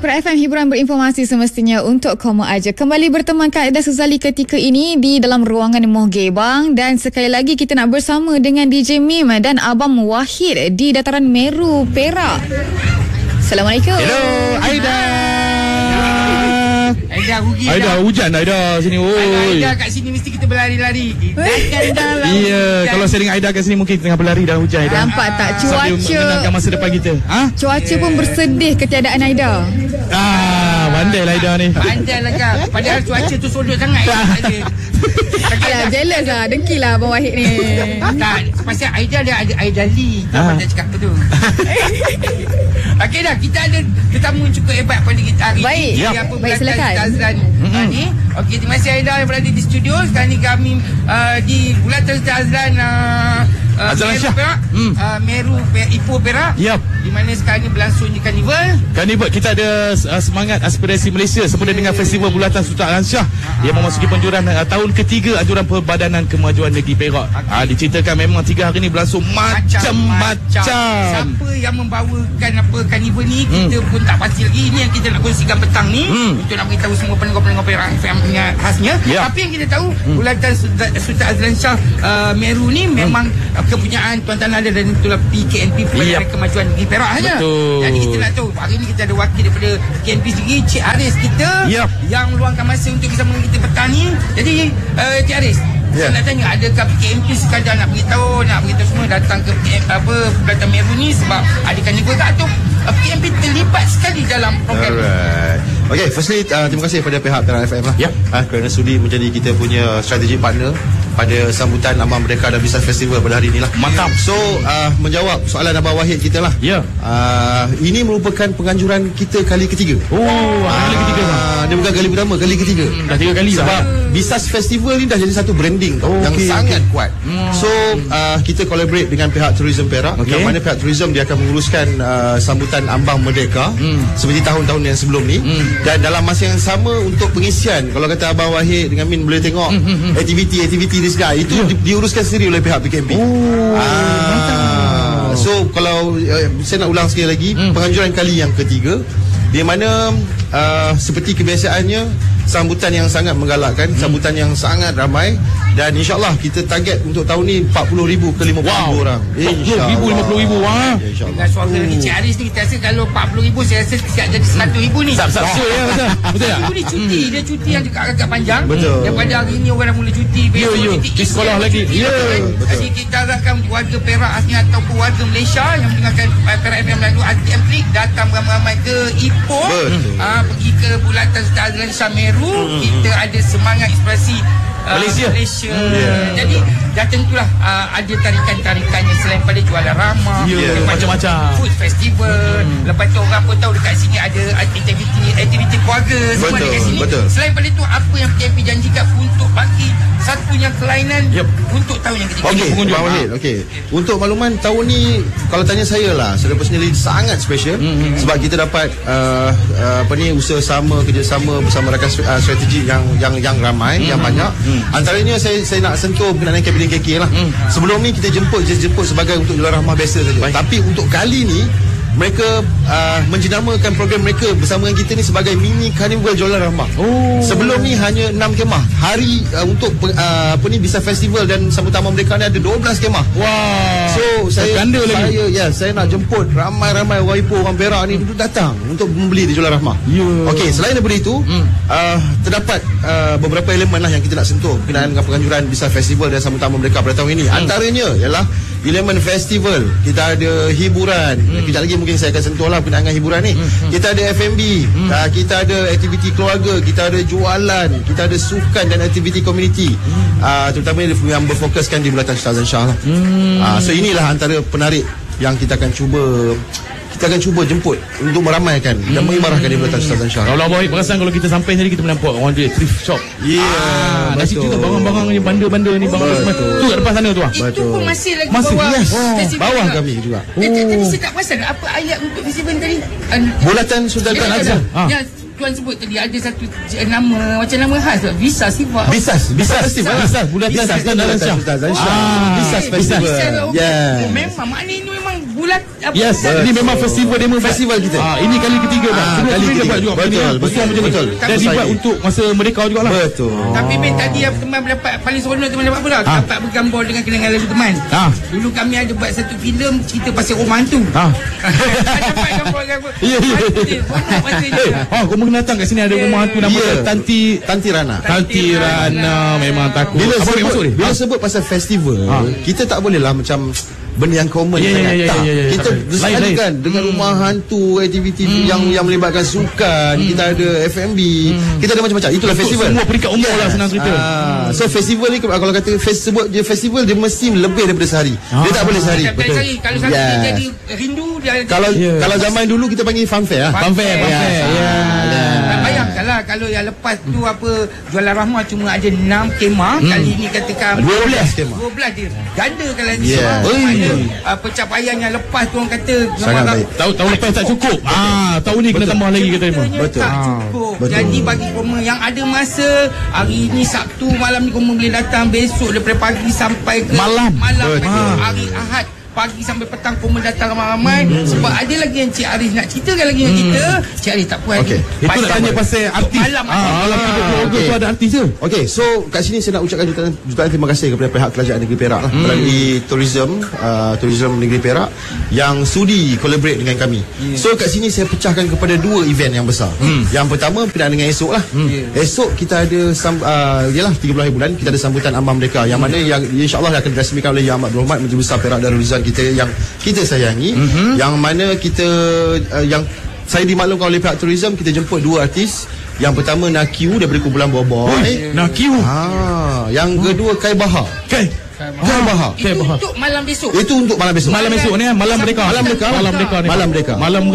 Aspira FM, hiburan berinformasi semestinya untuk kamu aja. Kembali berteman Kak Aida Suzali ketika ini di dalam ruangan Moh Gebang. Dan sekali lagi kita nak bersama dengan DJ Mim dan Abang Wahid di Dataran Meru, Perak. Assalamualaikum. Hello, Aida. Aida rugi. Aida hujan Aida sini. Oi. Aida kat sini mesti kita berlari-lari. Iya, kalau saya dengan Aida kat sini mungkin tengah berlari dalam hujan Aida. Nampak tak Sambil cuaca? menenangkan masa depan kita. Cuaca pun bersedih ketiadaan Aida. Pandai lah Aida ni. Pandai lah Kak. Padahal cuaca tu sodok sangat. Alah, jealous lah. Dengki lah Abang Wahid ni. Tak, pasal Aida ada Aida Lee. Tak pandai cakap apa tu. Okey dah, kita ada tetamu cukup hebat pada kita hari Baik. ini. Yep. Baik, silakan. Azlan ni. Okey, terima kasih Aida yang berada di studio. Sekarang ni kami di Bulatan Azlan Azlan Shah. Meru Ipoh Perak. Yep. Di mana sekarang ni berlangsungnya karnival. Karnival kita ada semangat aspirasi Malaysia sempena dengan Festival Bulatan Sultan Azlan Shah yang memasuki penjuran tahun ketiga anjuran Perbadanan Kemajuan Negeri Perak. Diceritakan memang 3 hari ni berlangsung macam-macam. Siapa yang membawakan apa karnival ni kita pun tak pasti lagi. Ini yang kita nak kongsikan petang ni untuk nak beritahu semua pendengar-pendengar Perak FM khasnya. Tapi yang kita tahu Bulatan Sultan Azlan Shah Meru ni memang kepunyaan Tuan Tan Ada dan itulah PKNP Perbadanan Kemajuan Negeri Perak saja. Jadi kita nak tahu hari ni kita ada wakil daripada PKNP sendiri, Cik Aris kita yang meluangkan masa untuk bersama kita petang ni. Jadi Cik Aris, saya nak tanya, adakah PKNP sekadar nak beritahu semua datang ke Bulatan Meru ni sebab ada karnival ke atau PKNP terlibat sekali dalam program ni? Okay, firstly terima kasih kepada pihak Perak FM lah kerana sudi menjadi kita punya strategic partner pada sambutan Abang Merdeka dan Bisnes Festival pada hari inilah. Mantap. So menjawab soalan Abang Wahid kita lah. Ini merupakan penganjuran kita kali ketiga. Kali ketiga bang. Dia bukan kali pertama, kali ketiga. Dah 3 kali sebab Bisnes Festival ni dah jadi satu branding yang sangat kuat. So kita collaborate dengan pihak Tourism Perak. Yang mana pihak Tourism dia akan menguruskan sambutan Abang Merdeka seperti tahun-tahun yang sebelum ni. Dan dalam masa yang sama untuk pengisian, kalau kata Abang Wahid dengan Min boleh tengok aktiviti di sini itu diuruskan sendiri oleh pihak PKNP. So kalau saya nak ulang sekali lagi, penganjuran kali yang ketiga di mana seperti kebiasaannya sambutan yang sangat menggalakkan, sambutan yang sangat ramai, dan insyaAllah kita target untuk tahun ni 40,000 ke 50,000 orang. 50,000 Dengan suara lagi Cik Aris ni, kita rasa kalau 40,000 saya rasa siap jadi 100,000 ni. Betul ya, betul tak? Ibu ni cuti, dia cuti yang agak panjang. Betul. Daripada hari ni orang dah mula cuti, di sekolah lagi. Jadi kita harapkan warga Perak asli ataupun warga Malaysia yang mendengarkan Perak FM lalu RTM Klik datang ramai-ramai ke Ipoh, pergi ke Bulatan Sultan Azlan Shah Meru. Kita ada semangat inspirasi Malaysia. Jadi dah tentulah ada tarikan-tarikannya selain pada jualan ramah, macam-macam food festival. Lepas tu orang pun tahu dekat sini ada aktiviti keluarga semua dekat sini. Selain pada itu, apa yang PKNP janjikan untuk bagi satunya kelainan untuk tahun yang ketiga. Okey. Untuk makluman, tahun ni kalau tanya saya lah, secara personally sangat special sebab kita dapat usaha sama, kerjasama bersama rakan strategi yang ramai, yang banyak. Antaranya saya nak sentuh berkenaan kabinet KK lah. Sebelum ni kita jemput sebagai untuk jualan rahmah biasa saja. Tapi untuk kali ni mereka menjenamakan program mereka bersama dengan kita ni sebagai mini karnival jualan rahmah. Sebelum ni hanya 6 kemah. Hari untuk Bisnes Festival dan sambutan mereka ni ada 12 kemah. So saya nak jemput ramai-ramai orang Ipoh, orang Perak ni untuk datang untuk membeli di jualan rahmah. Okey, selain daripada itu terdapat beberapa elemen lah yang kita nak sentuh berkenaan dengan penganjuran Bisnes Festival dan sambutan mereka pada tahun ini. Antaranya ialah elemen festival, kita ada hiburan. Kejap lagi mungkin saya akan sentuh lah berkenaan dengan hiburan ni. Kita ada F&B, kita ada aktiviti keluarga, kita ada jualan, kita ada sukan dan aktiviti komuniti, terutama yang berfokuskan di Bulatan Sultan Azlan Shah lah. So inilah antara penarik yang kita akan cuba jemput untuk meramaikan dan mengimarahkan di Bulatan Sultan Azlan Shah. Kalau Abang perasan kalau kita sampai tadi kita nampak orang dia thrift shop. Dah situ tu barang-barang ni, banda-banda ni, barang semua tu kat depan sana tu ah. Itu pun masih lagi bawah. Bawah kami juga. Jadi saya tak perasan apa ayat untuk festival tadi. Bulatan Sultan Azlan. tuan sebut tadi ada satu nama macam nama khas tu. Visas Festival. Visas Bulatan Sultan Alansyah. Visas Festival. Memang maknanya ini memang bulat apa? Yes, ini memang festival kita. Ini kali ketiga dah. Kali ketiga buat juga. Betul. Dan dibuat untuk masa merdeka jugalah. Betul. Tapi Ben tadi yang teman dapat paling seronok teman dapat pula dapat bergambar dengan kenangan lalu teman. Dulu kami ada buat satu filem cerita pasal rumah hantu. Dapat gambar. Ya. Kau kena datang kat sini ada rumah hantu nama Tanti Rana. Memang takut. Bila sebut pasal festival, kita tak boleh lah macam benda yang common kita disesuaikan dengan rumah hantu, aktiviti yang melibatkan sukan, kita ada F&B, kita ada macam-macam. Itulah festival. Semua peringkat umur lah senang cerita. So festival ni kalau kata sebut dia festival, dia mesti lebih daripada sehari. Dia tak boleh sehari. Betul. Kalau sehari dia jadi rindu dia. Kalau zaman dulu kita panggil fun fair. Bayangkanlah kalau yang lepas tu apa Jualan Rahmah cuma ada 6 kemah, kali ni katakan 12 kemah. 12 dia. Ganda kalau ni pencapaian yang lepas tu orang kata sangat baik. Tahun lepas tak cukup. Tahun ni kena tambah lagi kata memang. Betul. Tak cukup. Jadi bagi korma yang ada masa hari ni Sabtu malam ni korma boleh datang, besok daripada pagi sampai ke malam. Hari Ahad pagi sampai petang pun datang ramai-ramai sebab ada lagi yang Cik Aris nak ceritakan lagi dengan kita. Cik Aris tak puas ni. Itu nak tanya pasal artis. Malam 30 tu ada artis je. Okey, so kat sini saya nak ucapkan jutaan terima kasih kepada pihak Kerajaan Negeri Perak lah, melalui tourism Negeri Perak yang sudi collaborate dengan kami. So kat sini saya pecahkan kepada 2 event yang besar. Yang pertama berkenaan dengan esok lah. Esok kita ada 13 hari bulan kita ada sambutan Ambang Merdeka yang mana yang insya-Allah akan dirasmikan oleh Yang Amat Berhormat Menteri Besar Perak Darul Rizal kita yang kita sayangi, yang mana kita yang saya dimaklumkan oleh pihak tourism, kita jemput 2 artis. Yang pertama Nakiu daripada kumpulan Boboy. Nakiu. Yang kedua Kai Bahar. Itu untuk malam besok. Itu untuk malam besok. Malam besok ni malam mereka. Malam mereka. Malam